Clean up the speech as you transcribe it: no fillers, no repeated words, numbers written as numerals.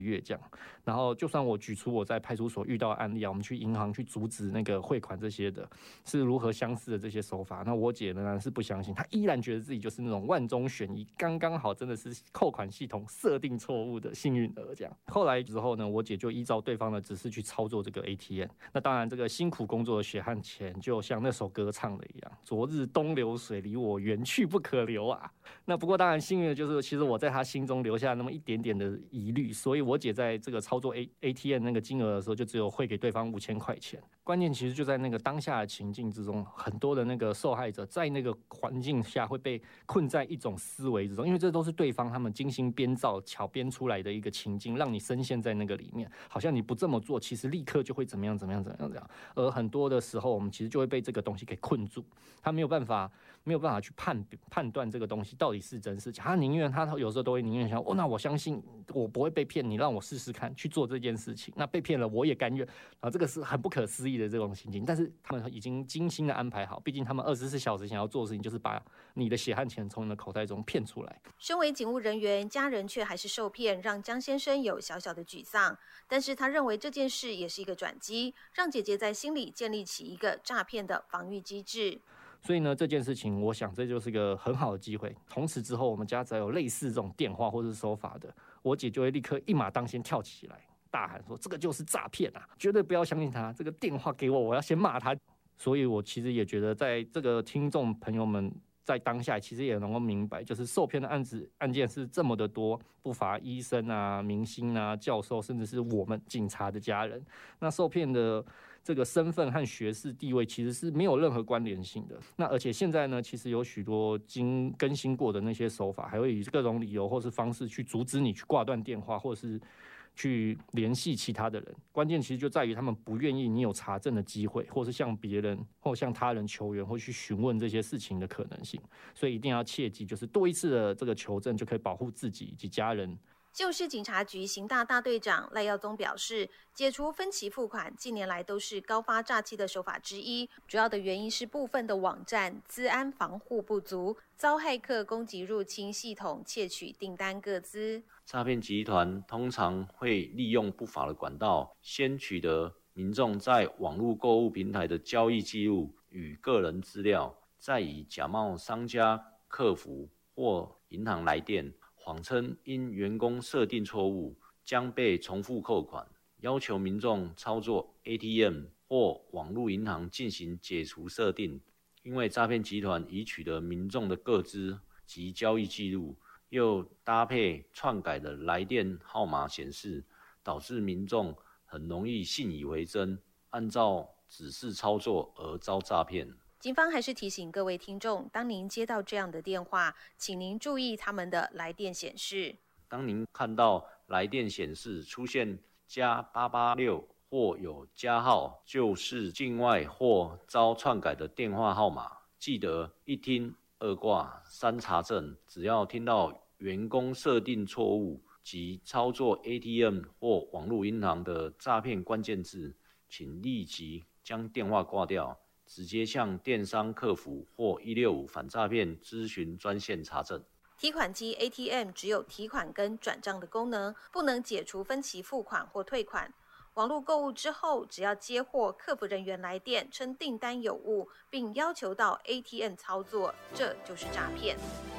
月这样。然后就算我举出我在派出所遇到的案例啊，我们去银行去阻止那个汇款这些的，是如何相似的这些手法，那我姐仍然是不相信，她依然觉得自己就是那种万中选一，刚刚好真的是扣款系统设定错误的幸运儿这样。后来之后呢，我姐就依照对方的指示去操作这个 ATM。那当然，这个辛苦工作的血汗钱，就像那首歌唱的一样，昨日东流水离我远去不可留啊。那不过当然幸运的就是，其实我在她心中留下那么一点点的疑虑，所以我姐在这个操作 ATM 那个金额的时候，就只有汇给对方5000块钱。关键其实就在那个当下的情境之中，很多的那个受害者在那个环境下会被困在一种思维之中，因为这都是对方他们精心编造、巧编出来的一个情境，让你深陷在那个里面，好像你不这么做，其实立刻就会怎么样。而很多的时候，我们其实就会被这个东西给困住，他没有办法去判断这个东西到底是真是假，他有时候都会宁愿想，那我相信我不会被骗，你让我试试看去做这件事情，那被骗了我也甘愿啊，这个是很不可思议的这种情景，但是他们已经精心的安排好，毕竟他们24小时想要做的事情就是把你的血汗钱从你的口袋中骗出来。 身为警务人员，家人却还是受骗，让江先生有小小的沮丧，但是他认为这件事也是一个转机，让姐姐在心里建立起一个诈骗的防御机制。 所以呢，这件事情我想这就是一个很好的机会。从此之后，我们家只要有类似这种电话或是手法的，我姐就会立刻一马当先跳起来，大喊说：“这个就是诈骗啊！绝对不要相信他！这个电话给我，我要先骂他。”所以我其实也觉得，在这个听众朋友们在当下其实也能够明白，就是受骗的案件是这么的多，不乏医生啊、明星啊、教授，甚至是我们警察的家人。那受骗的这个身份和学识地位其实是没有任何关联性的。那而且现在呢，其实有许多经更新过的那些手法，还会以各种理由或是方式去阻止你去挂断电话，或者是去联系其他的人。关键其实就在于他们不愿意你有查证的机会，或是向别人或向他人求援，或去询问这些事情的可能性。所以一定要切记，就是多一次的这个求证就可以保护自己以及家人。 旧市警察局刑大大队长赖耀宗表示，解除分期付款近年来都是高发诈欺的手法之一，主要的原因是部分的网站资安防护不足，遭骇客攻击入侵系统，窃取订单个资。 诈骗集团通常会利用不法的管道，先取得民众在网络购物平台的交易记录与个人资料，再以假冒商家、客服或银行来电，谎称因员工设定错误将被重复扣款，要求民众操作 ATM 或网络银行进行解除设定。因为诈骗集团已取得民众的个资及交易记录，又搭配篡改的来电号码显示，导致民众很容易信以为真，按照指示操作而遭诈骗。 警方还是提醒各位听众，当您接到这样的电话，请您注意他们的来电显示。 当您看到来电显示出现+886或有加号，就是境外或遭篡改的电话号码，记得一听二挂三查证，只要听到员工设定错误及操作 ATM 或网络银行的诈骗关键字，请立即将电话挂掉，直接向电商客服或165反诈骗咨询专线查证。 提款机 ATM 只有提款跟转账的功能，不能解除分期付款或退款。网络购物之后，只要接获客服人员来电称订单有误，并要求到 ATM 操作，这就是诈骗。